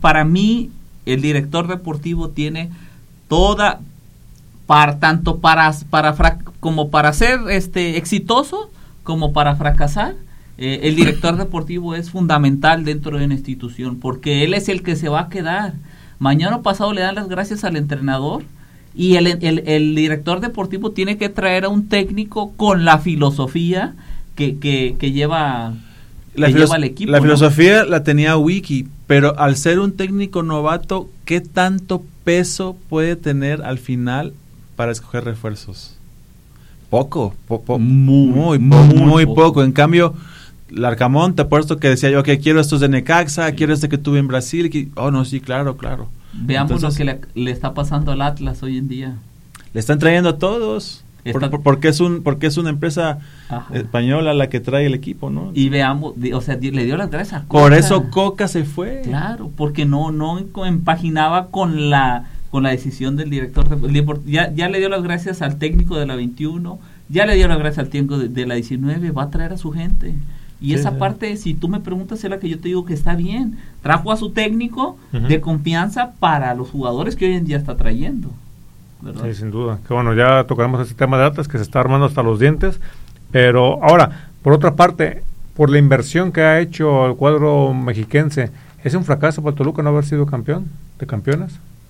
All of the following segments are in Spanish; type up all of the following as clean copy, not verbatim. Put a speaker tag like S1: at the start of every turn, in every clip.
S1: para mí el director deportivo tiene toda, tanto como para ser exitoso como para fracasar. El director deportivo es fundamental dentro de una institución, porque él es el que se va a quedar. Mañana pasado le dan las gracias al entrenador, y el director deportivo tiene que traer a un técnico con la filosofía que lleva al equipo.
S2: La filosofía la tenía Wiki, pero al ser un técnico novato, ¿qué tanto peso puede tener al final para escoger refuerzos? Poco, muy poco. En cambio, Larcamón, te apuesto que decía yo que quiero estos de Necaxa, quiero este que tuve en Brasil. Oh, no, sí, claro.
S1: Veamos entonces, lo que le está pasando al Atlas hoy en día.
S2: Le están trayendo a todos. Porque es una empresa española la que trae el equipo, ¿no?
S1: Y veamos, o sea, le dio las gracias a Coca.
S2: Por eso Coca se fue.
S1: Claro, porque no empaginaba con la decisión del director. Ya le dio las gracias al técnico de la 21, ya le dio las gracias al técnico de la 19, va a traer a su gente. Y esa parte, si tú me preguntas, es la que yo te digo que está bien. Trajo a su técnico de confianza para los jugadores que hoy en día está trayendo, ¿verdad?
S3: Sí, sin duda. Que bueno, ya tocaremos ese tema de Atlas que se está armando hasta los dientes. Pero ahora, por otra parte, por la inversión que ha hecho el cuadro mexiquense, ¿es un fracaso para Toluca no haber sido campeón de campeones?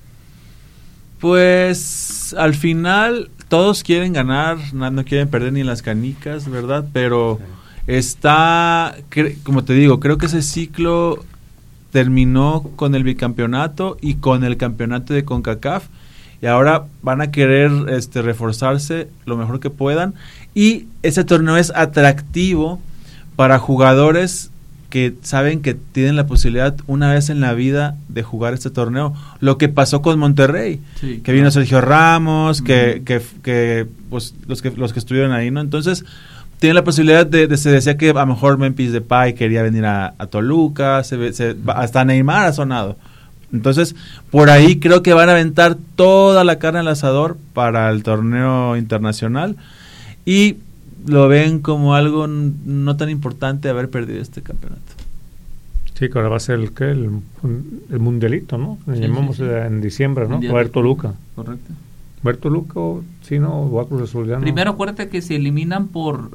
S2: Pues al final todos quieren ganar, no quieren perder ni las canicas, ¿verdad? Pero como te digo, creo que ese ciclo terminó con el bicampeonato y con el campeonato de CONCACAF, y ahora van a querer reforzarse lo mejor que puedan, y ese torneo es atractivo para jugadores que saben que tienen la posibilidad una vez en la vida de jugar este torneo. Lo que pasó con Monterrey, sí, que vino Sergio Ramos, que pues los que estuvieron ahí, ¿no? Entonces tienen la posibilidad se decía que a lo mejor Memphis Depay quería venir a Toluca, hasta Neymar ha sonado. Entonces, por ahí creo que van a aventar toda la carne al asador para el torneo internacional, y lo ven como algo no tan importante haber perdido este campeonato.
S3: Sí, que ahora va a ser el mundialito, ¿no? Le llamamos en diciembre, ¿no? Va a haber Toluca.
S1: Correcto.
S3: ¿Va a haber Toluca sí, no? ¿Va a Cruz Azul ya no?
S1: Primero acuérdate que se eliminan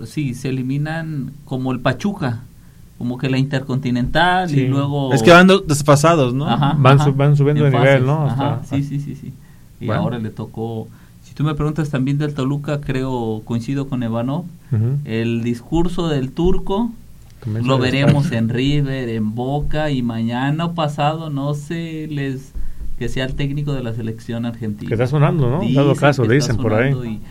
S1: como el Pachuca, como que la Intercontinental, sí. Y luego...
S2: Es que van desfasados, ¿no?
S3: Van subiendo de nivel, ¿no?
S1: Sí. Y bueno, ahora le tocó... Si tú me preguntas también del Toluca, coincido con Ivanov, el discurso del turco lo veremos en River, en Boca, y mañana o pasado que sea el técnico de la selección argentina.
S3: Que está sonando, ¿no? Dado caso, dicen por ahí.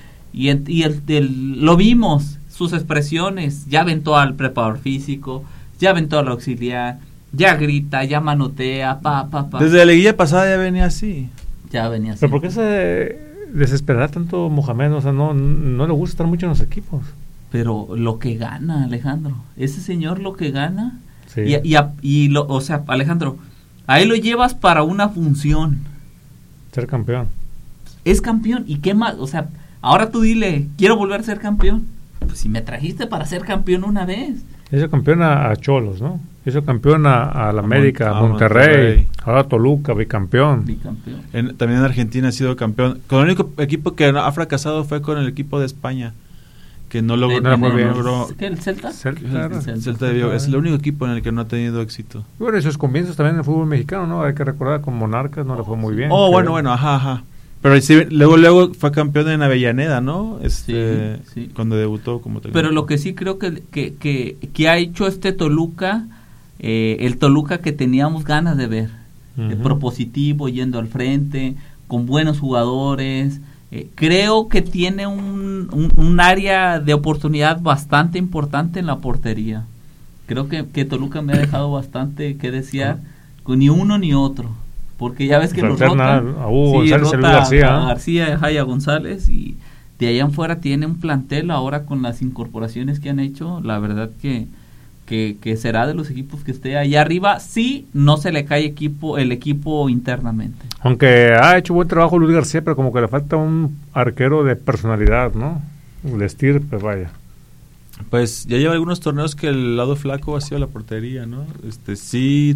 S1: Lo vimos, sus expresiones, ya aventó al preparador físico, ya aventó al auxiliar, ya grita, ya manotea,
S2: Desde la liguilla pasada ya venía así.
S3: ¿Pero por qué se desesperará tanto Mohamed? O sea, no le gusta estar mucho en los equipos.
S1: Pero lo que gana, Alejandro, ese señor lo que gana,
S3: sí.
S1: O sea, Alejandro, ahí lo llevas para una función.
S3: Ser campeón.
S1: Es campeón, ¿y qué más? O sea, ahora tú dile, quiero volver a ser campeón. Pues si me trajiste para ser campeón una vez.
S3: Hizo campeón a Cholos, ¿no? Hizo campeón a la América, a Monterrey, ahora Toluca, bicampeón.
S2: También en Argentina ha sido campeón. Con el único equipo que ha fracasado fue con el equipo de España, que no logró.
S1: ¿Qué, el Celta?
S2: El Celta de Vigo. Es el único equipo en el que no ha tenido éxito.
S3: Bueno, y sus comienzos también en el fútbol mexicano, ¿no? Hay que recordar, con Monarcas no le fue muy bien.
S2: Bueno, ajá. Pero sí, luego fue campeón en Avellaneda, ¿no? Sí. Cuando debutó como técnico.
S1: Pero lo que sí creo que ha hecho Toluca, el Toluca que teníamos ganas de ver, propositivo, yendo al frente, con buenos jugadores, creo que tiene un área de oportunidad bastante importante en la portería. Creo que Toluca me ha dejado bastante que desear, con ni uno ni otro. Porque ya ves que los rota
S3: a Hugo González,
S1: a García, a González, y de allá en fuera tiene un plantel ahora con las incorporaciones que han hecho. La verdad que será de los equipos que esté allá arriba, si no se le cae el equipo internamente.
S3: Aunque ha hecho buen trabajo Luis García, pero como que le falta un arquero de personalidad, ¿no? De estirpe, vaya.
S2: Pues ya lleva algunos torneos que el lado flaco ha sido la portería, ¿no? Sí,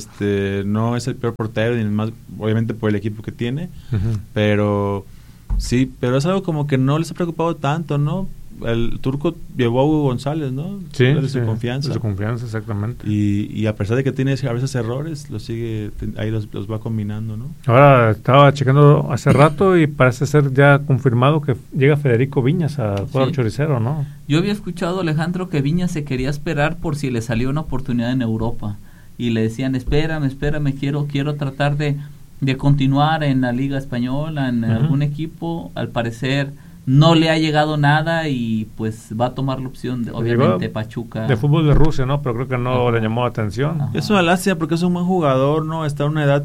S2: no es el peor portero, ni el más, obviamente por el equipo que tiene, pero sí, pero es algo como que no les ha preocupado tanto, ¿no? El turco llevó a Hugo González, ¿no?
S3: Sí,
S2: de su confianza.
S3: De su confianza, exactamente.
S2: Y a pesar de que tiene a veces errores, ahí los va combinando, ¿no?
S3: Ahora estaba checando hace rato y parece ser ya confirmado que llega Federico Viñas al cuadro choricero, ¿no?
S1: Yo había escuchado, Alejandro, que Viñas se quería esperar por si le salió una oportunidad en Europa. Y le decían, espérame, quiero tratar de continuar en la Liga Española, en algún equipo. Al parecer no le ha llegado nada y pues va a tomar la opción de, obviamente, Pachuca.
S3: De fútbol de Rusia, ¿no? Pero creo que no le llamó la atención.
S2: Ajá. Es una lástima porque es un buen jugador, ¿no? Está en una edad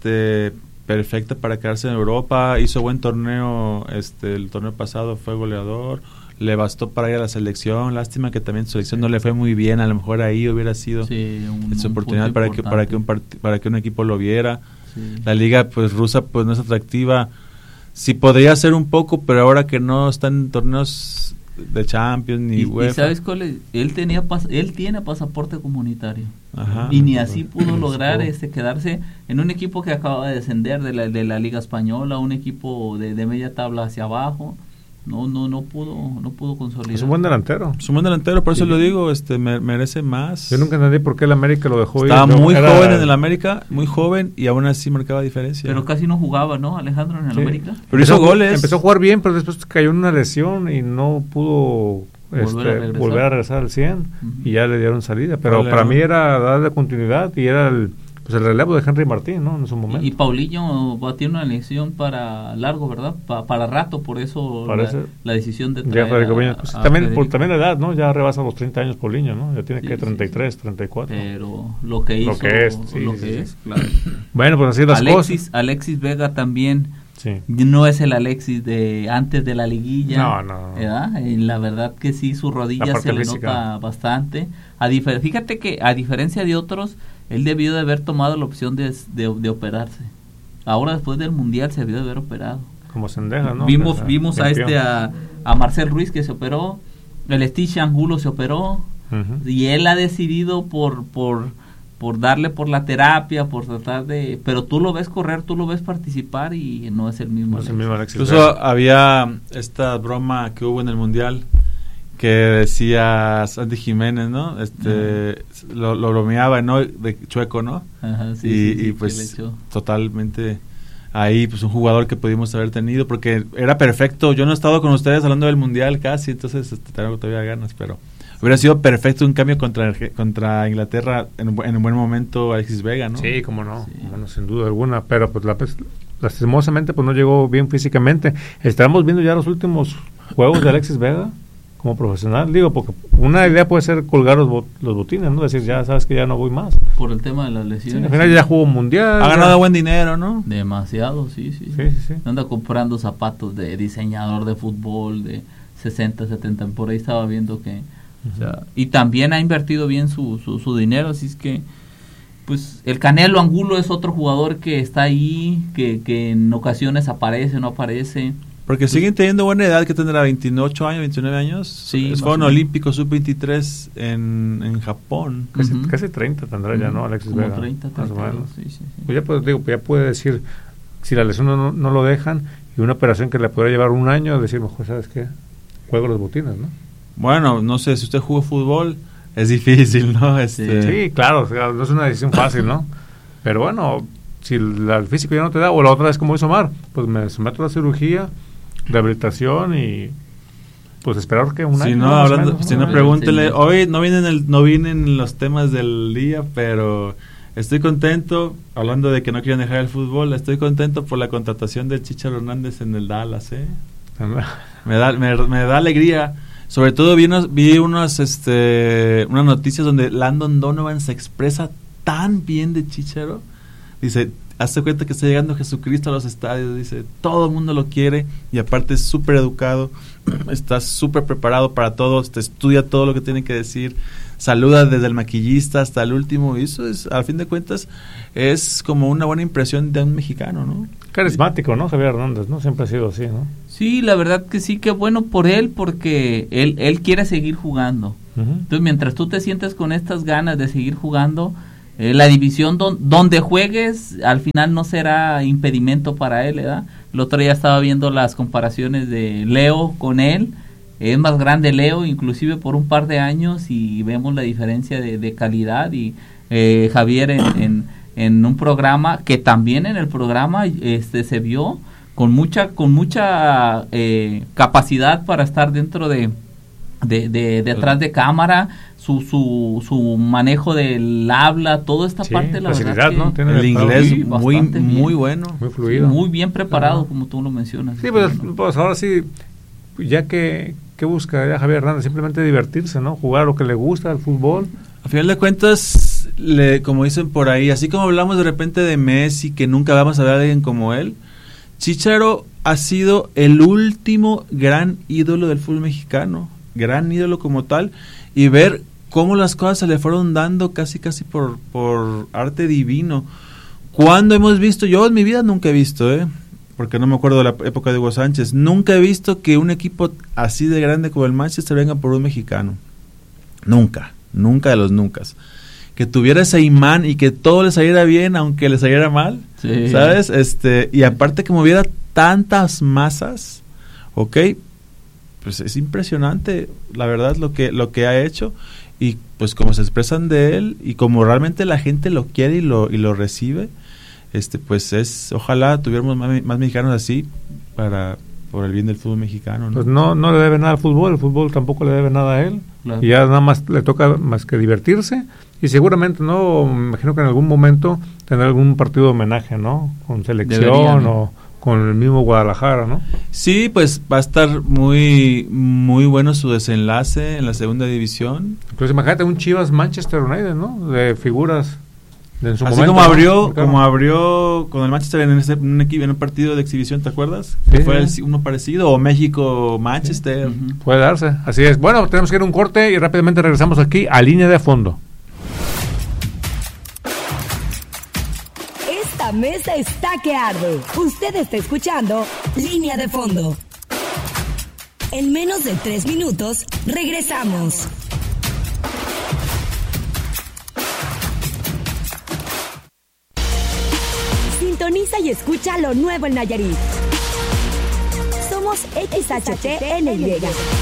S2: perfecta para quedarse en Europa. Hizo buen torneo, el torneo pasado fue goleador. Le bastó para ir a la selección. Lástima que también su selección no le fue muy bien. A lo mejor ahí hubiera sido su oportunidad para que un equipo lo viera. Sí. La liga pues rusa pues no es atractiva. Sí podría ser un poco, pero ahora que no están en torneos de Champions ni UEFA.
S1: ¿Y sabes cuál es? Él tiene pasaporte comunitario.
S2: Ajá.
S1: Y ni así pudo lograr quedarse en un equipo que acaba de descender de la Liga Española, un equipo de media tabla hacia abajo. No pudo consolidar.
S3: Es un buen delantero.
S2: Por eso lo digo, merece más.
S3: Yo nunca entendí por qué el América lo dejó ir.
S2: Estaba muy joven en el América, muy joven, y aún así marcaba diferencia.
S1: Pero casi no jugaba, ¿no, Alejandro, en el América?
S2: Pero hizo goles.
S3: Empezó a jugar bien, pero después cayó en una lesión y no pudo volver a regresar al 100 y ya le dieron salida. Pero para mí era darle continuidad y era el relevo de Henry Martín, ¿no? En su momento.
S1: Y Paulinho tiene una lesión para largo, ¿verdad? Para rato, por eso la decisión de traer
S3: también la edad, ¿no? Ya rebasa los 30 años Paulinho, ¿no? Ya tiene 33, 34.
S1: Pero lo que hizo, claro.
S3: Bueno, pues así las cosas.
S1: Alexis Vega también no es el Alexis de antes de la liguilla.
S3: No.
S1: ¿Verdad? La verdad que sí, su rodilla se le nota bastante. Fíjate que a diferencia de otros, él debió de haber tomado la opción de operarse. Ahora después del Mundial se debió de haber operado.
S3: Como Sendeja, ¿no?
S1: Vimos a Marcel Ruiz que se operó, el Stitch Angulo se operó, y él ha decidido por darle por la terapia, por tratar de... Pero tú lo ves correr, tú lo ves participar y no es el mismo Alexis.
S2: Incluso había esta broma que hubo en el Mundial que decía Santi Jiménez, ¿no? Lo bromeaba, ¿no? De chueco, ¿no?
S1: Ajá,
S2: y pues totalmente ahí pues un jugador que pudimos haber tenido porque era perfecto. Yo no he estado con ustedes hablando del Mundial casi, entonces tengo todavía ganas, pero hubiera sido perfecto un cambio contra Inglaterra en un buen momento Alexis Vega, ¿no?
S3: Sí, cómo no, sin duda alguna, pero pues lastimosamente pues no llegó bien físicamente. Estamos viendo ya los últimos juegos de Alexis Vega como profesional, digo, porque una idea puede ser colgar los botines, ¿no? Decir, ya sabes que ya no voy más.
S1: Por el tema de las lesiones.
S3: Sí, al final ya jugó mundial.
S2: Ha ganado buen dinero, ¿no?
S1: Demasiado, sí. Anda comprando zapatos de diseñador de fútbol de 60, 70, por ahí estaba viendo que... O sea, y también ha invertido bien su dinero, así es que pues el Canelo Angulo es otro jugador que está ahí, que en ocasiones aparece, no aparece.
S2: Porque siguen teniendo buena edad, que tendrá 28 años, 29 años. Sí, fueron olímpicos sub-23 en Japón.
S3: Casi 30 tendrá ya, ¿no? Alexis Vega. 30, más o menos.
S1: Sí.
S3: Pues ya puede decir, si la lesión no lo dejan, y una operación que le podría llevar un año, decir, mejor, ¿sabes qué? Juego los botines, ¿no?
S2: Bueno, no sé, si usted jugó fútbol, es difícil, ¿no?
S3: Sí, claro, o sea, no es una decisión fácil, ¿no? Pero bueno, si el físico ya no te da, o la otra vez como hizo Omar, pues me someto a la cirugía, rehabilitación y pues esperar que un año.
S2: Si no, pregúntele. Hoy no vienen los temas del día, pero estoy contento, hablando de que no quieren dejar el fútbol, estoy contento por la contratación del Chícharo Hernández en el Dallas, me da alegría. Sobre todo vi unas noticias donde Landon Donovan se expresa tan bien de Chícharo. Dice, hazte cuenta que está llegando Jesucristo a los estadios, dice, todo el mundo lo quiere y aparte es súper educado, está súper preparado para todo, te estudia todo lo que tiene que decir, saluda desde el maquillista hasta el último, y eso es, al fin de cuentas, es como una buena impresión de un mexicano, ¿no?
S3: Carismático, ¿no? Javier Hernández, ¿no? Siempre ha sido así, ¿no?
S1: Sí, la verdad que sí, qué bueno por él, porque él quiere seguir jugando. Entonces, mientras tú te sientes con estas ganas de seguir jugando, la división donde juegues, al final no será impedimento para él, ¿verdad? El otro día estaba viendo las comparaciones de Leo con él. Es más grande Leo, inclusive por un par de años, y vemos la diferencia de calidad. Y Javier en un programa, que también en el programa se vio con mucha capacidad para estar dentro de detrás de cámara, su manejo del habla, toda esta parte, la verdad que,
S3: ¿no? Tiene
S2: el inglés
S1: sí,
S2: muy bueno,
S3: muy fluido,
S1: muy bien preparado, como tú lo mencionas.
S3: Sí, pues ahora sí, ya que busca ya Javier Hernández, simplemente divertirse, ¿no? Jugar lo que le gusta, el fútbol.
S2: A final de cuentas, como dicen por ahí, así como hablamos de repente de Messi, que nunca vamos a ver a alguien como él, Chicharo ha sido el último gran ídolo del fútbol mexicano, gran ídolo como tal, y ver cómo las cosas se le fueron dando casi por arte divino. ¿Cuándo hemos visto? Yo en mi vida nunca he visto, porque no me acuerdo de la época de Hugo Sánchez, nunca he visto que un equipo así de grande como el Manchester venga por un mexicano. Nunca de los nunca. Que tuviera ese imán y que todo le saliera bien aunque le saliera mal, sí. ¿Sabes? Y aparte que moviera tantas masas, ¿ok? Pues es impresionante, la verdad, lo que ha hecho, y pues como se expresan de él y como realmente la gente lo quiere y lo recibe, pues ojalá tuviéramos más mexicanos así por el bien del fútbol mexicano, ¿no?
S3: Pues no le debe nada al fútbol, el fútbol tampoco le debe nada a él, claro. Y ya nada más le toca más que divertirse, y seguramente, ¿no? Me imagino que en algún momento tendrá algún partido de homenaje, ¿no? Con selección. Debería, ¿no? O con el mismo Guadalajara, ¿no? Sí,
S2: pues va a estar muy muy bueno su desenlace en la segunda división.
S3: Pues imagínate un Chivas Manchester United, ¿no? De figuras de en su
S2: así
S3: momento,
S2: como abrió con el Manchester en un partido de exhibición, ¿te acuerdas?
S3: Sí,
S2: fue uno parecido, o México Manchester.
S3: Sí. Puede darse, así es. Bueno, tenemos que ir a un corte y rápidamente regresamos aquí a Línea de Fondo.
S4: Esta mesa está que arde. Usted está escuchando Línea de Fondo. En menos de 3 minutos, regresamos. Sintoniza y escucha lo nuevo en Nayarit. Somos XHTNY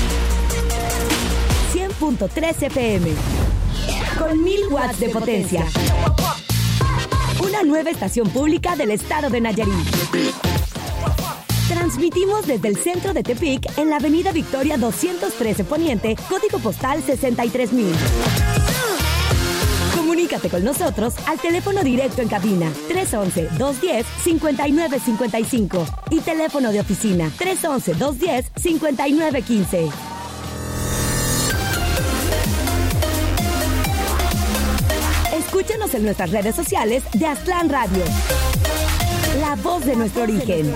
S4: 100.3 FM con 1000 watts de potencia. Una nueva estación pública del estado de Nayarit. Transmitimos desde el centro de Tepic en la avenida Victoria 213 Poniente, código postal 63000. Comunícate con nosotros al teléfono directo en cabina 311-210-5955 y teléfono de oficina 311-210-5915. Escúchanos en nuestras redes sociales de Aztlán Radio. La voz de nuestro origen.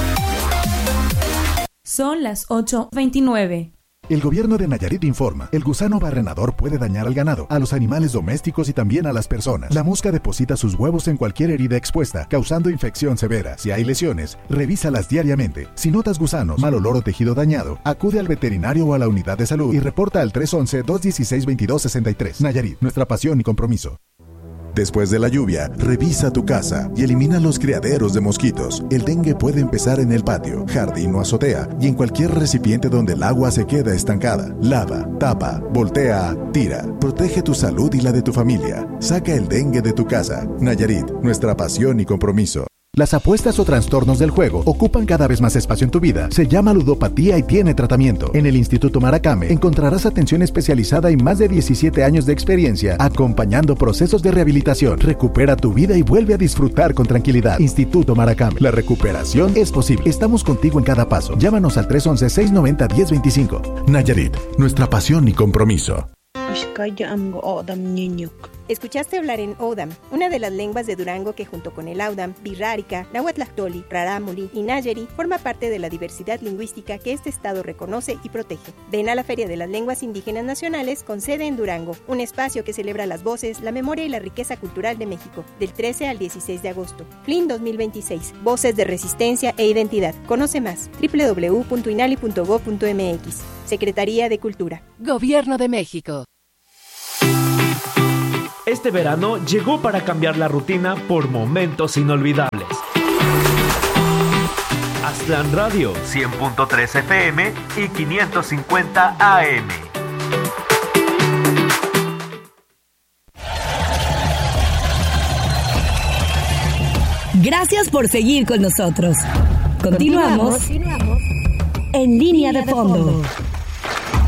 S5: Son las 8:29.
S6: El gobierno de Nayarit informa, el gusano barrenador puede dañar al ganado, a los animales domésticos y también a las personas. La mosca deposita sus huevos en cualquier herida expuesta, causando infección severa. Si hay lesiones, revísalas diariamente. Si notas gusanos, mal olor o tejido dañado, acude al veterinario o a la unidad de salud y reporta al 311-216-2263. Nayarit, nuestra pasión y compromiso. Después de la lluvia, revisa tu casa y elimina los criaderos de mosquitos. El dengue puede empezar en el patio, jardín o azotea y en cualquier recipiente donde el agua se queda estancada. Lava, tapa, voltea, tira. Protege tu salud y la de tu familia. Saca el dengue de tu casa. Nayarit, nuestra pasión y compromiso. Las apuestas o trastornos del juego ocupan cada vez más espacio en tu vida. Se llama ludopatía y tiene tratamiento. En el Instituto Maracame encontrarás atención especializada y más de 17 años de experiencia acompañando procesos de rehabilitación. Recupera tu vida y vuelve a disfrutar con tranquilidad. Instituto Maracame. La recuperación es posible. Estamos contigo en cada paso. Llámanos al 311-690-1025. Nayarit, nuestra pasión y compromiso.
S7: Escuchaste hablar en Odam, una de las lenguas de Durango que junto con el Audam, Birrárica, Nahuatlactoli, Rarámuri y Nayeri forma parte de la diversidad lingüística que este estado reconoce y protege. Ven a la Feria de las Lenguas Indígenas Nacionales con sede en Durango, un espacio que celebra las voces, la memoria y la riqueza cultural de México, del 13 al 16 de agosto. FLIN 2026, Voces de Resistencia e Identidad. Conoce más, www.inali.gov.mx. Secretaría de Cultura.
S8: Gobierno de México.
S9: Este verano llegó para cambiar la rutina por momentos inolvidables. Aztlán Radio, 100.3 FM y 550 AM.
S4: Gracias por seguir con nosotros. Continuamos en Línea de Fondo.